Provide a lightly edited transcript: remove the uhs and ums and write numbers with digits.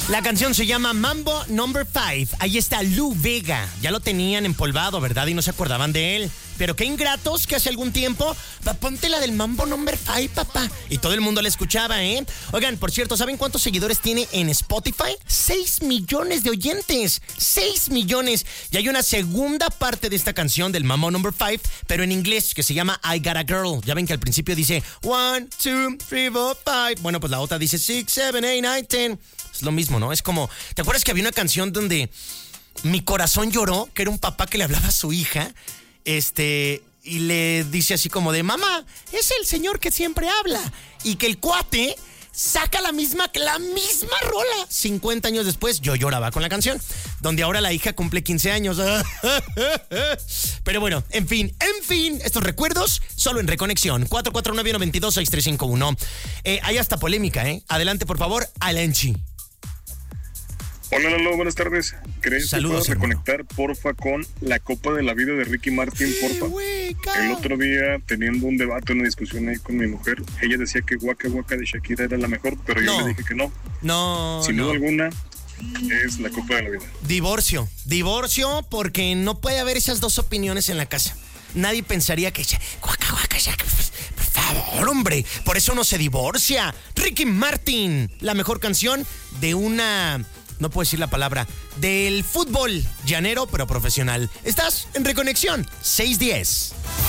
La canción se llama Mambo Number 5. Ahí está Lou Bega. Ya lo tenían empolvado, ¿verdad? Y no se acordaban de él. Pero qué ingratos que hace algún tiempo, ponte la del Mambo Number 5, papá. Y todo el mundo la escuchaba, ¿eh? Oigan, por cierto, ¿saben cuántos seguidores tiene en Spotify? 6 millones de oyentes. 6 millones. Y hay una segunda parte de esta canción del Mambo Number 5, pero en inglés, que se llama I Got a Girl. Ya ven que al principio dice 1, 2, 3, 4, 5. Bueno, pues la otra dice 6, 7, 8, 9, 10. Es lo mismo, ¿no? Es como, ¿te acuerdas que había una canción donde mi corazón lloró? Que era un papá que le hablaba a su hija. Y le dice así como de, mamá, es el señor que siempre habla. Y que el cuate saca la misma rola. 50 años después, yo lloraba con la canción. Donde ahora la hija cumple 15 años. Pero bueno, en fin, estos recuerdos solo en Reconexión. 449-926351. Hay hasta polémica, ¿eh? Adelante, por favor, Alanchi. Hola, Lalo, buenas tardes. ¿Crees Saludos, que puedo reconectar, porfa, con la Copa de la Vida de Ricky Martin, porfa? El otro día, teniendo un debate, una discusión ahí con mi mujer, ella decía que Waka Waka de Shakira era la mejor, pero yo le dije que no. Sin duda alguna, es la Copa de la Vida. Divorcio, porque no puede haber esas dos opiniones en la casa. Nadie pensaría que Waka Waka Shakira. Por favor, hombre, por eso no se divorcia. Ricky Martin, la mejor canción de una... No puedo decir la palabra. Del fútbol llanero, pero profesional. Estás en Reconexión 610.